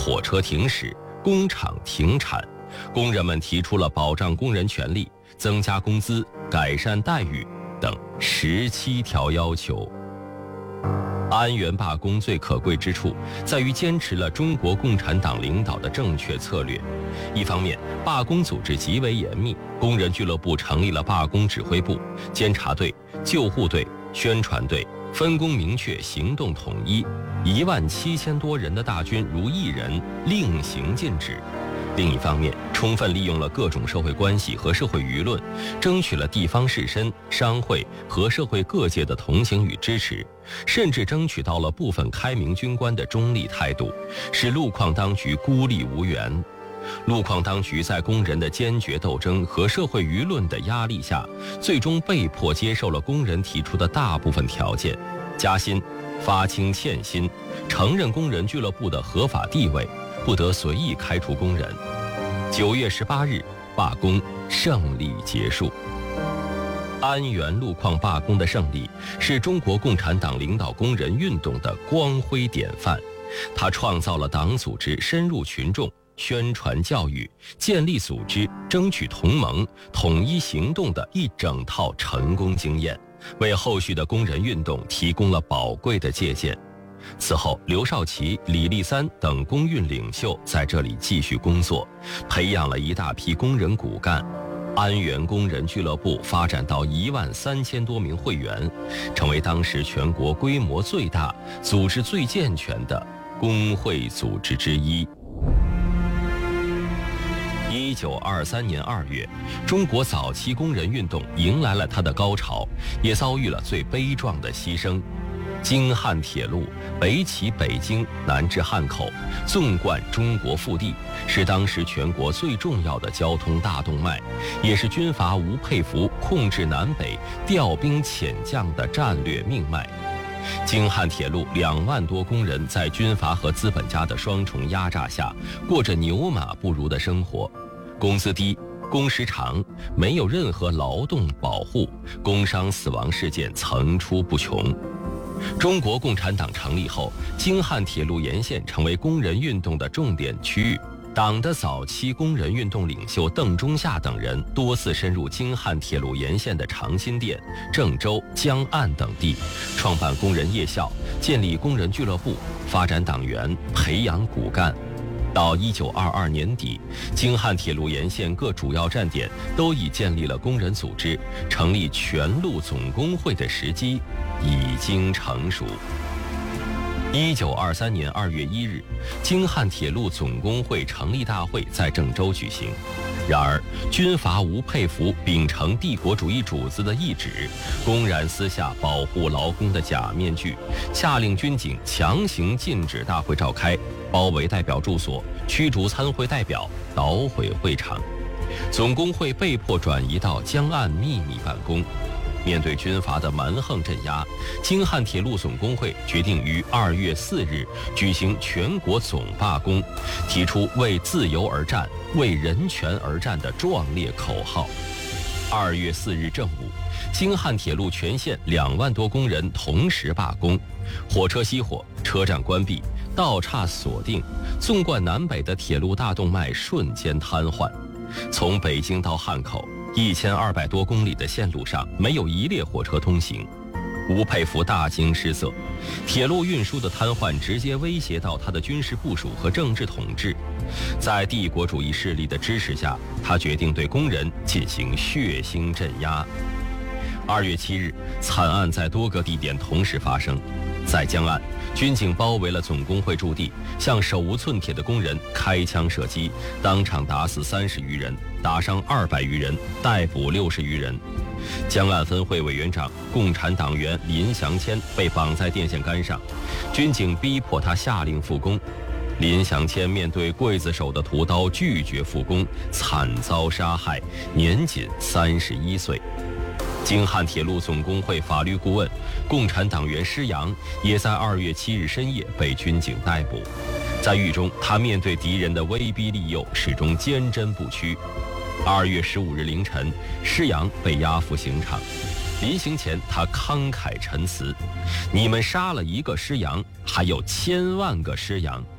火车停驶，工厂停产，工人们提出了保障工人权利、增加工资、改善待遇等17条要求。安源罢工最可贵之处在于坚持了中国共产党领导的正确策略。一方面，罢工组织极为严密，工人俱乐部成立了罢工指挥部、监察队、救护队、宣传队，分工明确，行动统一，17000多人的大军如一人，令行禁止。另一方面，充分利用了各种社会关系和社会舆论，争取了地方士绅、商会和社会各界的同情与支持，甚至争取到了部分开明军官的中立态度，使路况当局孤立无援。路况当局在工人的坚决斗争和社会舆论的压力下，最终被迫接受了工人提出的大部分条件：加薪、发清欠薪、承认工人俱乐部的合法地位，不得随意开除工人。9月18日，罢工胜利结束。安源路况罢工的胜利是中国共产党领导工人运动的光辉典范，它创造了党组织深入群众、宣传教育、建立组织、争取同盟、统一行动的一整套成功经验，为后续的工人运动提供了宝贵的借鉴。此后，刘少奇、李立三等工运领袖在这里继续工作，培养了一大批工人骨干。安源工人俱乐部发展到13000多名会员，成为当时全国规模最大、组织最健全的工会组织之一。1923年2月，中国早期工人运动迎来了它的高潮，也遭遇了最悲壮的牺牲。京汉铁路北起北京，南至汉口，纵贯中国腹地，是当时全国最重要的交通大动脉，也是军阀吴佩孚控制南北、调兵遣将的战略命脉。京汉铁路2万多工人在军阀和资本家的双重压榨下，过着牛马不如的生活，工资低，工时长，没有任何劳动保护，工伤死亡事件层出不穷。中国共产党成立后，京汉铁路沿线成为工人运动的重点区域。党的早期工人运动领袖邓中夏等人多次深入京汉铁路沿线的长辛店、郑州、江岸等地，创办工人夜校，建立工人俱乐部，发展党员，培养骨干。到1922年底，京汉铁路沿线各主要站点都已建立了工人组织，成立全路总工会的时机已经成熟。1923年2月1日，京汉铁路总工会成立大会在郑州举行。然而，军阀吴佩孚秉承帝国主义主子的意志，公然撕下保护劳工的假面具，下令军警强行禁止大会召开，包围代表住所，驱逐参会代表，捣毁会场。总工会被迫转移到江岸秘密办公。面对军阀的蛮横镇压，京汉铁路总工会决定于2月4日举行全国总罢工，提出为自由而战、为人权而战的壮烈口号。2月4日正午，京汉铁路全线2万多工人同时罢工，火车熄火，车站关闭，道岔锁定，纵贯南北的铁路大动脉瞬间瘫痪。从北京到汉口1200多公里的线路上没有一列火车通行。吴佩孚大惊失色，铁路运输的瘫痪直接威胁到他的军事部署和政治统治。在帝国主义势力的支持下，他决定对工人进行血腥镇压。2月7日，惨案在多个地点同时发生。在江岸，军警包围了总工会驻地，向手无寸铁的工人开枪射击，当场打死30余人，打伤200余人，逮捕60余人。江岸分会委员长、共产党员林祥谦被绑在电线杆上，军警逼迫他下令复工。林祥谦面对刽子手的屠刀，拒绝复工，惨遭杀害，年仅31岁。京汉铁路总工会法律顾问、共产党员施洋也在2月7日深夜被军警逮捕。在狱中，他面对敌人的威逼利诱，始终坚贞不屈。2月15日凌晨，施洋被押赴刑场。临行前，他慷慨陈词：“你们杀了一个施洋，还有1000万个施洋。”